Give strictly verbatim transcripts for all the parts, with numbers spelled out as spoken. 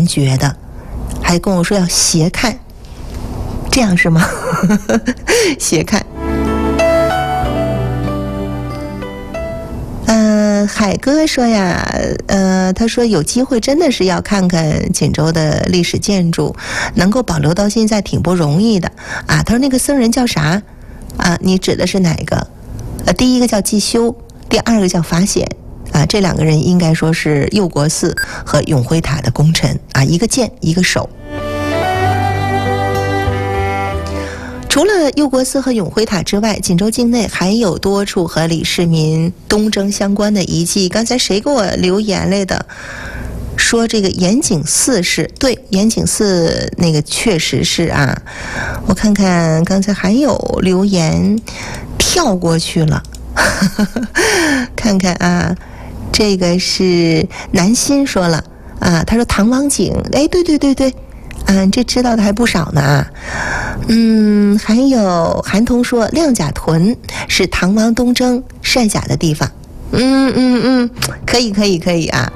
绝的，还跟我说要斜看，这样是吗？斜看。呃，海哥说呀，呃，他说有机会真的是要看看锦州的历史建筑，能够保留到现在挺不容易的啊。他说那个僧人叫啥啊？你指的是哪个？呃，第一个叫季修，第二个叫法显啊。这两个人应该说是佑国寺和永辉塔的功臣啊，一个剑，一个手。除了佑国寺和永辉塔之外，锦州境内还有多处和李世民东征相关的遗迹。刚才谁给我留言来的？说这个严景寺是对，严景寺那个确实是啊。我看看刚才还有留言跳过去了，看看啊，这个是南新说了啊，他说唐王井，哎，对对对对。嗯，这知道的还不少呢啊。嗯，还有韩童说亮甲屯是唐王东征晒甲的地方。嗯嗯嗯，可以可以可以啊。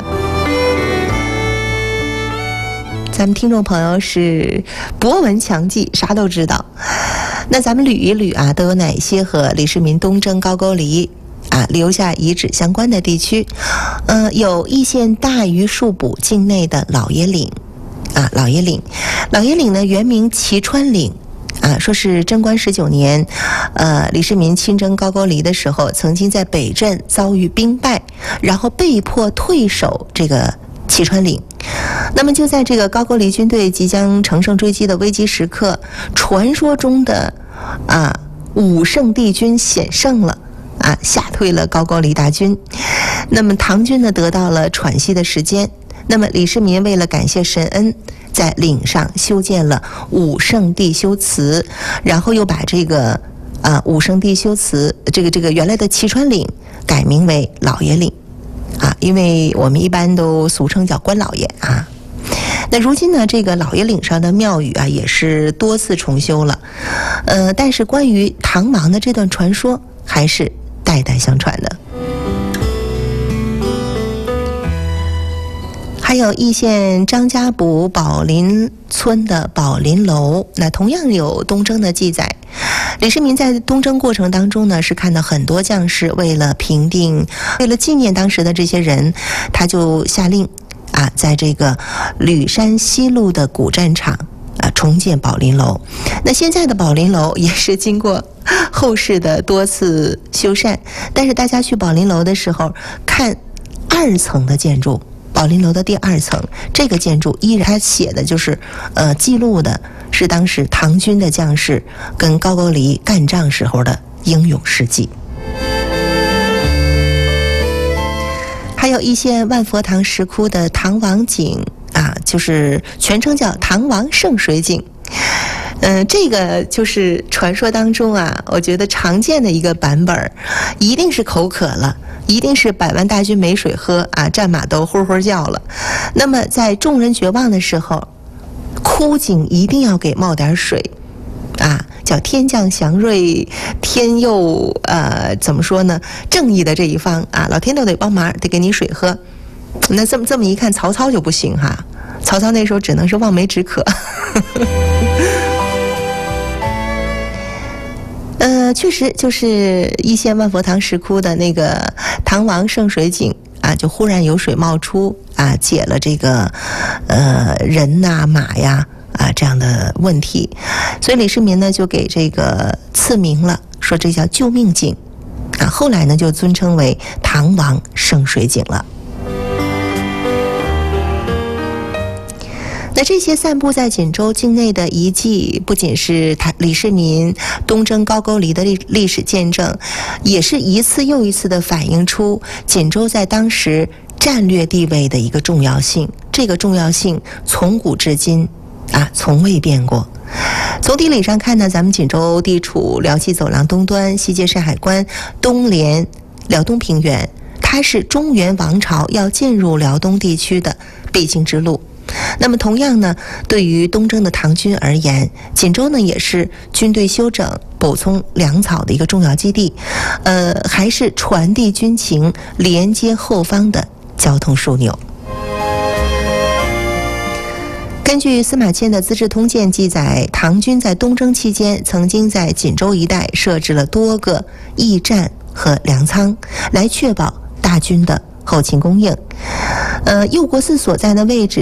咱们听众朋友是博闻强记，啥都知道。那咱们捋一捋啊，都有哪些和李世民东征高句丽啊留下遗址相关的地区？呃，有易县大榆树堡境内的老爷岭。啊，老爷岭，老爷岭呢原名齐川岭，啊，说是贞观十九年，呃，李世民亲征高句丽的时候，曾经在北镇遭遇兵败，然后被迫退守这个齐川岭。那么就在这个高句丽军队即将乘胜追击的危机时刻，传说中的啊武圣帝君险胜了。啊，吓退了高句丽大军。那么唐军呢得到了喘息的时间。那么李世民为了感谢神恩，在岭上修建了武圣帝修祠，然后又把这个啊武圣帝修祠这个这个原来的齐川岭改名为老爷岭啊，因为我们一般都俗称叫关老爷啊。那如今呢，这个老爷岭上的庙宇啊也是多次重修了，呃，但是关于唐王的这段传说还是代代相传的。还有易县张家堡宝林村的宝林楼，那同样有东征的记载。李世民在东征过程当中呢，是看到很多将士为了平定，为了纪念当时的这些人，他就下令啊，在这个吕山西路的古战场啊重建宝林楼。那现在的宝林楼也是经过后世的多次修缮，但是大家去宝林楼的时候，看二层的建筑。宝林楼的第二层，这个建筑依然它写的就是，呃，记录的是当时唐军的将士跟高句丽干仗时候的英勇事迹。还有一些万佛堂石窟的唐王井啊，就是全称叫唐王圣水井。嗯、呃，这个就是传说当中啊，我觉得常见的一个版本，一定是口渴了。一定是百万大军没水喝啊，战马都呼呼叫了。那么在众人绝望的时候，枯井一定要给冒点水啊，叫天降祥瑞，天佑呃怎么说呢？正义的这一方啊，老天都得帮忙，得给你水喝。那这么这么一看，曹操就不行哈，曹操那时候只能是望梅止渴。呃，确实就是易县万佛堂石窟的那个唐王圣水井啊，就忽然有水冒出啊，解了这个呃人呐、马呀啊这样的问题，所以李世民呢就给这个赐名了，说这叫救命井啊，后来呢就尊称为唐王圣水井了。那这些散布在锦州境内的遗迹，不仅是李世民东征高句丽的历史见证，也是一次又一次地反映出锦州在当时战略地位的一个重要性。这个重要性从古至今啊，从未变过。从地理上看呢，咱们锦州地处辽西走廊东端，西接山海关，东连辽东平原，它是中原王朝要进入辽东地区的必经之路。那么同样呢，对于东征的唐军而言，锦州呢也是军队休整、补充粮草的一个重要基地，呃，还是传递军情、连接后方的交通枢纽。 根据司马迁的《资治通鉴》记载，唐军在东征期间曾经在锦州一带设置了多个驿站和粮仓，来确保大军的后勤供应。呃，右国寺所在的位置